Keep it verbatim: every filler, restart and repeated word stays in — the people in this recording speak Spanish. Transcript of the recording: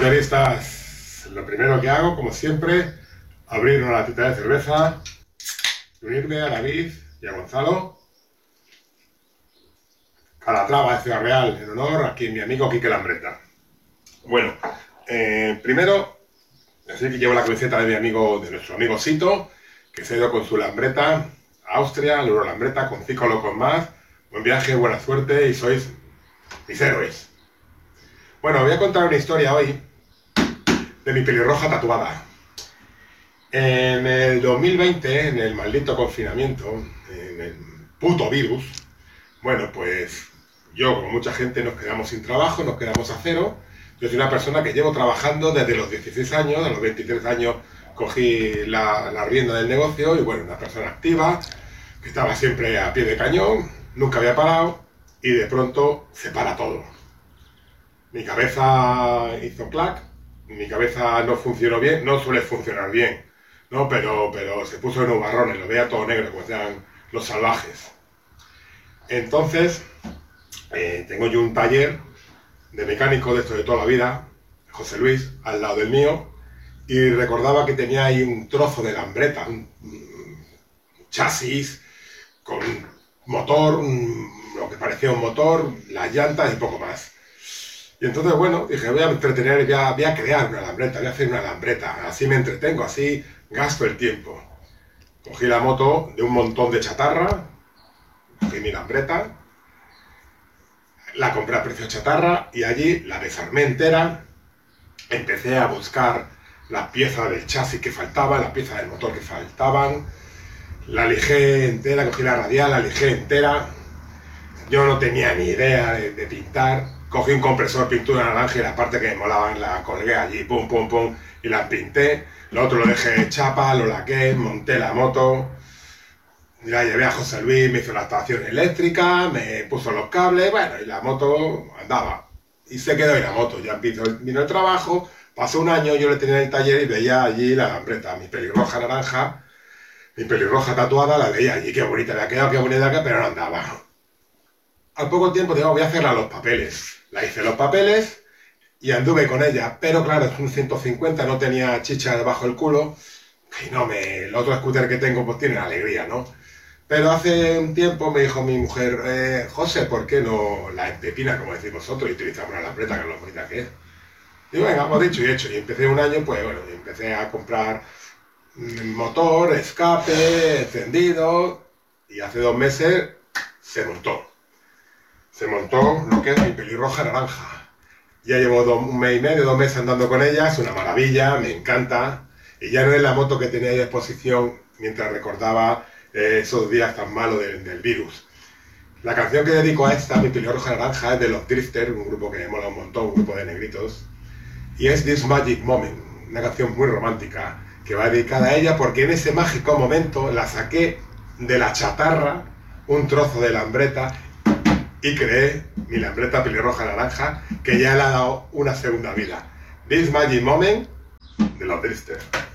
Senderistas, lo primero que hago, como siempre, abrir una latita de cerveza, unirme a David y a Gonzalo, Calatrava de Ciudad Real, en honor a mi amigo Quique Lambreta. Bueno, eh, primero, así que llevo la camiseta de mi amigo, de nuestro amigo Sito, que se ha ido con su Lambreta a Austria, el Euro Lambreta, con cinco locos más. Buen viaje, buena suerte y sois mis héroes. Bueno, voy a contar una historia hoy de mi pelirroja tatuada. En el dos mil veinte, en el maldito confinamiento, en el puto virus, bueno, pues yo, como mucha gente, nos quedamos sin trabajo, nos quedamos a cero. Yo soy una persona que llevo trabajando desde los dieciséis años, a los veintitrés años cogí la, la rienda del negocio y bueno, una persona activa, que estaba siempre a pie de cañón, nunca había parado y de pronto se para todo. Mi cabeza hizo clac, mi cabeza no funcionó bien, no suele funcionar bien, ¿no? Pero, pero se puso en nubarrones, lo veía todo negro, como decían los salvajes. Entonces, eh, tengo yo un taller de mecánico de esto de toda la vida, José Luis, al lado del mío, y recordaba que tenía ahí un trozo de Lambreta, un, un chasis con un motor, un, lo que parecía un motor, las llantas y poco más. Y entonces, bueno, dije, voy a entretener y voy a, voy a crear una Lambreta, voy a hacer una Lambreta, así me entretengo, así gasto el tiempo. Cogí la moto de un montón de chatarra, cogí mi Lambreta, la compré a precio chatarra y allí la desarmé entera, empecé a buscar las piezas del chasis que faltaban, las piezas del motor que faltaban, la lijé entera, cogí la radial, la lijé entera, yo no tenía ni idea de, de pintar. Cogí un compresor pintura naranja y la parte que me molaban la colgué allí, pum, pum, pum, y la pinté. Lo otro lo dejé chapa, lo laqué, monté la moto, la llevé a José Luis, me hizo la estación eléctrica, me puso los cables, bueno, y la moto andaba. Y se quedó en la moto, ya vino, vino el trabajo, pasó un año, yo le tenía en el taller y veía allí la Lambreta, mi pelirroja naranja, mi pelirroja tatuada, la veía allí, qué bonita había quedado, qué bonita que, pero no andaba. Al poco tiempo digo, voy a hacerla a los papeles. La hice los papeles y anduve con ella, pero claro, es un ciento cincuenta, no tenía chicha debajo del culo y no me... el otro scooter que tengo pues tiene la alegría, ¿no? Pero hace un tiempo me dijo mi mujer, eh, José, ¿por qué no la empepina, como decís vosotros, y utilizamos una Lambreta, que es lo bonita que es? Y venga, hemos dicho y hecho, y empecé un año, pues bueno, empecé a comprar motor, escape, encendido, y hace dos meses se montó. Se montó lo que es mi pelirroja naranja. Ya llevo dos, un mes y medio, dos meses andando con ella, es una maravilla, me encanta. Y ya no es la moto que tenía ahí a disposición mientras recordaba eh, esos días tan malos de, del virus. La canción que dedico a esta, mi pelirroja naranja, es de los Drifters, un grupo que me mola un montón, un grupo de negritos. Y es This Magic Moment, una canción muy romántica que va dedicada a ella porque en ese mágico momento la saqué de la chatarra, un trozo de Lambreta, y creé mi Lambreta pelirroja naranja, que ya le ha dado una segunda vida. This Magic Moment de los Drifters.